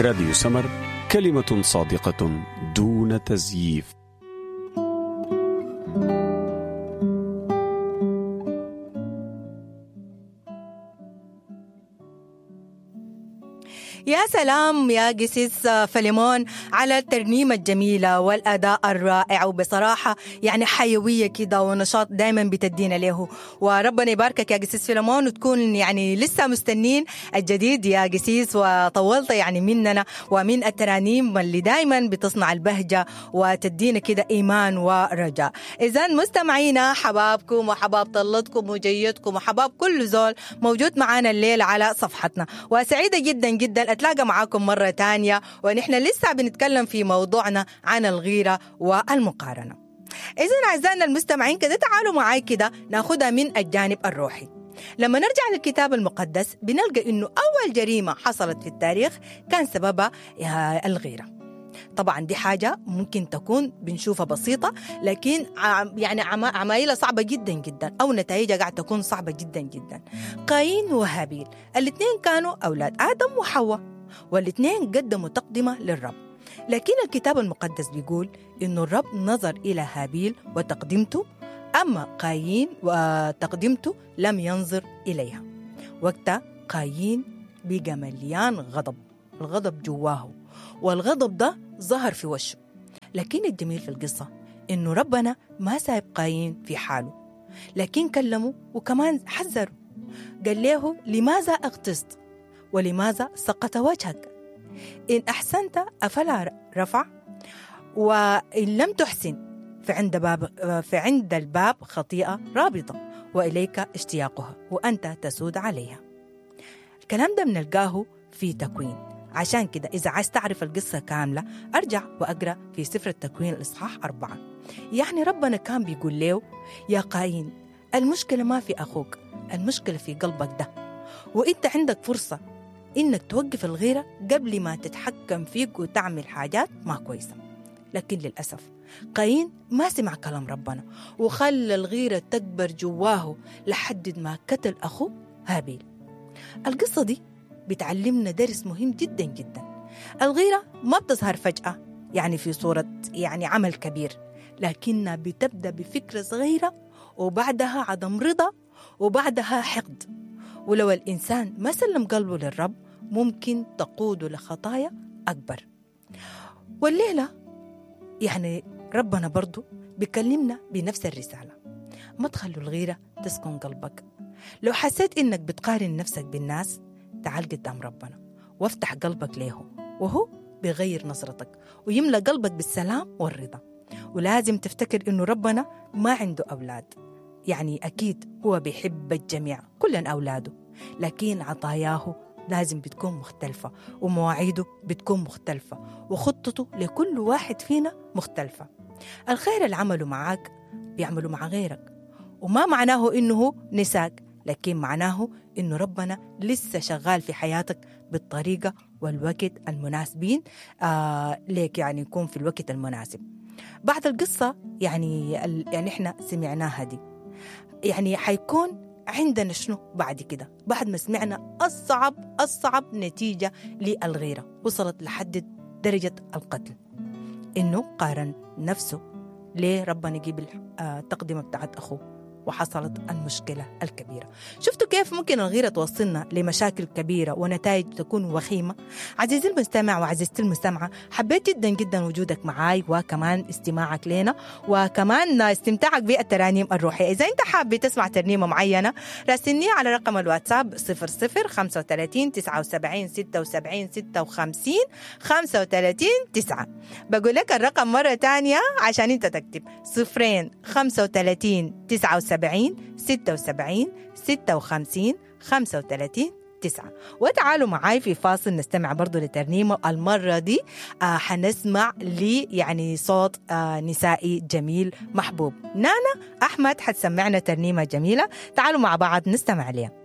راديو سمر، كلمة صادقة دون تزييف. يا سلام يا قسيس فليمون على الترنيمة الجميلة والأداء الرائع، وبصراحة يعني حيوية كده ونشاط دايما بتدينا له. وربنا يباركك يا قسيس فليمون، وتكون يعني لسه مستنين الجديد يا قسيس، وطولت يعني مننا ومن الترانيم اللي دايما بتصنع البهجة وتدينا كده إيمان ورجاء. إذن مستمعينا، حبابكم وحباب طلتكم وجيتكم وحباب كل زول موجود معانا الليل على صفحتنا، وسعيدة جدا جدا أتلاقى معاكم مرة تانية، ونحن لسه بنتكلم في موضوعنا عن الغيرة والمقارنة. إذن أعزائنا المستمعين، كده تعالوا معاي كده ناخدها من الجانب الروحي. لما نرجع للكتاب المقدس بنلقى إنه أول جريمة حصلت في التاريخ كان سببها الغيرة. طبعا دي حاجة ممكن تكون بنشوفها بسيطة، لكن يعني عمايلها صعبة جدا جدا، أو نتائجها قاعد تكون صعبة جدا جدا. قايين وهابيل الاثنين كانوا أولاد آدم وحواء، والاثنين قدموا تقدمة للرب، لكن الكتاب المقدس بيقول إنه الرب نظر إلى هابيل وتقدمته، أما قايين وتقدمته لم ينظر إليها. وقتها قايين بقى مليان غضب، الغضب جواه، والغضب ده ظهر في وشه. لكن الجميل في القصة إنه ربنا ما سايب قايين في حاله، لكن كلمه وكمان حذره، قال له: لماذا اغتصت؟ ولماذا سقط وجهك؟ إن أحسنت أفلا رفع؟ وإن لم تحسن فعند الباب خطيئة رابطة، وإليك اشتياقها وأنت تسود عليها. الكلام ده بنلقاه في تكوين. عشان كده إذا عايز تعرف القصة كاملة أرجع وأقرأ في سفر التكوين الإصحاح 4. يعني ربنا كان بيقول له: يا قايين، المشكلة ما في أخوك، المشكلة في قلبك ده، وإنت عندك فرصة إنك توقف الغيرة قبل ما تتحكم فيك وتعمل حاجات ما كويسة. لكن للأسف قايين ما سمع كلام ربنا، وخلى الغيرة تكبر جواه لحد ما قتل أخوه هابيل. القصة دي بتعلمنا درس مهم جدا جدا. الغيرة ما بتظهر فجأة يعني في صورة يعني عمل كبير، لكنها بتبدأ بفكرة صغيرة، وبعدها عدم رضا، وبعدها حقد. ولو الإنسان ما سلم قلبه للرب ممكن تقوده لخطايا أكبر. والليلة يعني ربنا برضو بيكلمنا بنفس الرسالة: ما تخلوا الغيرة تسكن قلبك. لو حسيت إنك بتقارن نفسك بالناس، تعال قدام ربنا وافتح قلبك له، وهو بيغير نظرتك ويملأ قلبك بالسلام والرضا. ولازم تفتكر إنه ربنا ما عنده أولاد، يعني أكيد هو بيحب الجميع كلن أولاده، لكن عطاياه لازم بتكون مختلفة، ومواعيده بتكون مختلفة، وخطته لكل واحد فينا مختلفة. الخير اللي عمله معاك بيعمله مع غيرك، وما معناه إنه نساك، لكن معناه إنه ربنا لسه شغال في حياتك بالطريقة والوقت المناسبين ليك، يعني يكون في الوقت المناسب. بعد القصة يعني إحنا سمعناها دي، يعني حيكون عندنا شنو بعد كده؟ بعد ما سمعنا أصعب نتيجة للغيرة وصلت لحد درجة القتل، إنه قارن نفسه ليه ربنا يجيب التقدمة بتاعت أخوه، وحصلت المشكلة الكبيرة. شفتوا كيف ممكن الغيرة توصلنا لمشاكل كبيرة ونتائج تكون وخيمة؟ عزيزي المستمع وعزيزتي المستمعة، حبيت جدا جدا وجودك معاي، وكمان استماعك لنا، وكمان استمتاعك بالترانيم الروحية. إذا أنت حابب تسمع ترنيمة معينة راسلني على رقم الواتساب 0035 79 76 56 35 9. بقول لك الرقم مرة تانية عشان أنت تكتب: 035 79 76 56 35 9. وتعالوا معاي في فاصل نستمع برضو لترنيمة. المرة دي حنسمع لي يعني صوت نسائي جميل محبوب. نانا أحمد حتسمعنا ترنيمة جميلة، تعالوا مع بعض نستمع لها.